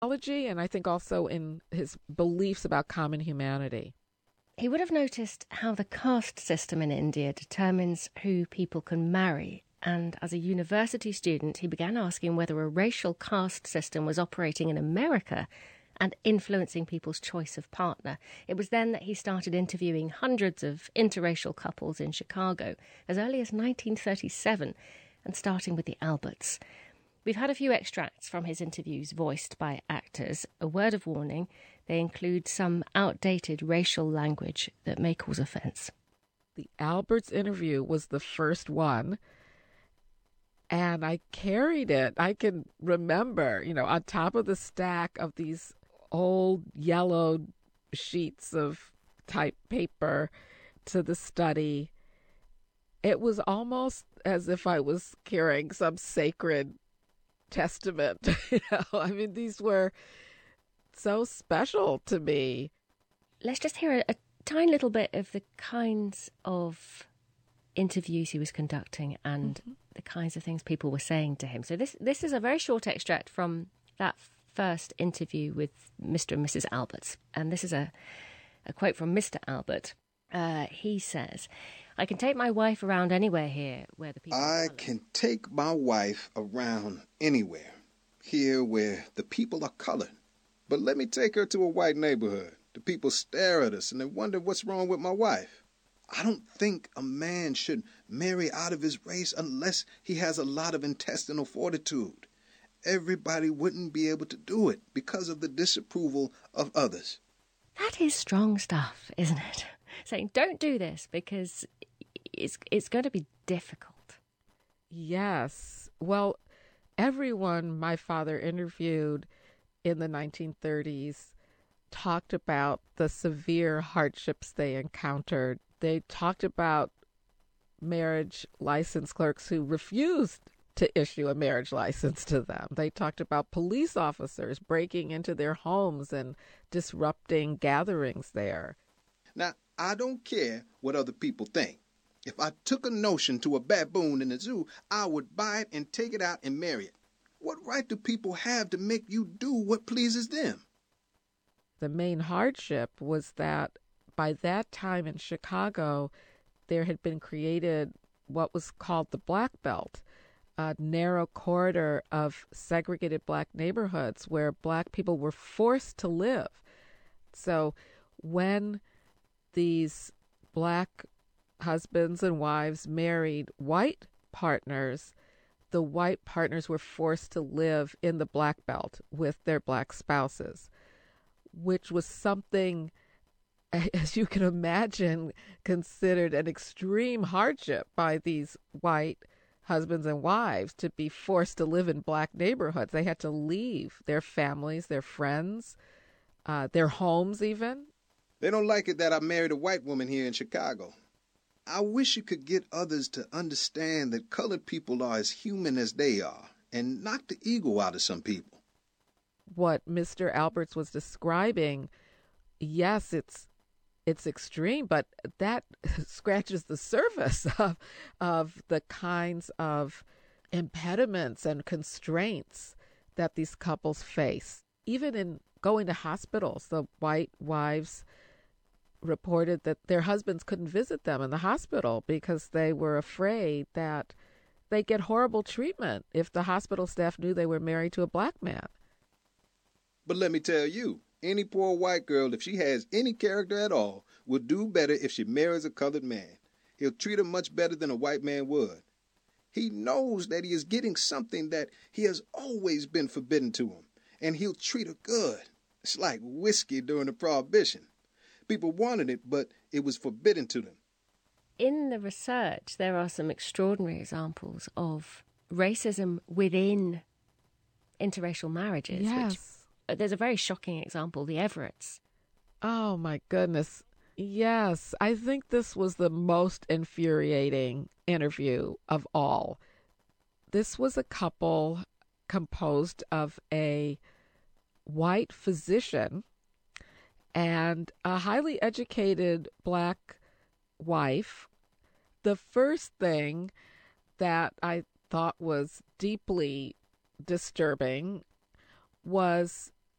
And I think also in his beliefs about common humanity. He would have noticed how the caste system in India determines who people can marry. And as a university student, he began asking whether a racial caste system was operating in America and influencing people's choice of partner. It was then that he started interviewing hundreds of interracial couples in Chicago as early as 1937, and starting with the Alberts. We've had a few extracts from his interviews voiced by actors. A word of warning, they include some outdated racial language that may cause offence. The Alberts interview was the first one, and I carried it. I can remember, on top of the stack of these old yellowed sheets of type paper to the study. It was almost as if I was carrying some sacred testament. These were so special to me. Let's just hear a tiny little bit of the kinds of interviews he was conducting and the kinds of things people were saying to him. So this is a very short extract from that first interview with Mr. and Mrs. Alberts. And this is a quote from Mr. Albert. He says, "I can take my wife around anywhere here where the people I can take my wife around anywhere here where the people are colored. But let me take her to a white neighborhood. The people stare at us and they wonder what's wrong with my wife. I don't think a man should marry out of his race unless he has a lot of intestinal fortitude. Everybody wouldn't be able to do it because of the disapproval of others." That is strong stuff, isn't it? Saying, don't do this because it's going to be difficult. Yes. Well, everyone my father interviewed in the 1930s talked about the severe hardships they encountered. They talked about marriage license clerks who refused to issue a marriage license to them. They talked about police officers breaking into their homes and disrupting gatherings there. Now, I don't care what other people think. If I took a notion to a baboon in the zoo, I would buy it and take it out and marry it. What right do people have to make you do what pleases them? The main hardship was that by that time in Chicago, there had been created what was called the Black Belt, a narrow corridor of segregated black neighborhoods where black people were forced to live. So when these black husbands and wives married white partners, the white partners were forced to live in the Black Belt with their black spouses, which was something, as you can imagine, considered an extreme hardship by these white husbands and wives to be forced to live in black neighborhoods. They had to leave their families, their friends, their homes even. They don't like it that I married a white woman here in Chicago. I wish you could get others to understand that colored people are as human as they are and knock the ego out of some people. What Mr. Alberts was describing, yes, it's extreme, but that scratches the surface of the kinds of impediments and constraints that these couples face. Even in going to hospitals, the white wives reported that their husbands couldn't visit them in the hospital because they were afraid that they'd get horrible treatment if the hospital staff knew they were married to a black man. But let me tell you, any poor white girl, if she has any character at all, will do better if she marries a colored man. He'll treat her much better than a white man would. He knows that he is getting something that he has always been forbidden to him, and he'll treat her good. It's like whiskey during the Prohibition. People wanted it, but it was forbidden to them. In the research, there are some extraordinary examples of racism within interracial marriages. Yes. There's a very shocking example, the Everetts. Oh, my goodness. Yes, I think this was the most infuriating interview of all. This was a couple composed of a white physician and a highly educated black wife. The first thing that I thought was deeply disturbing was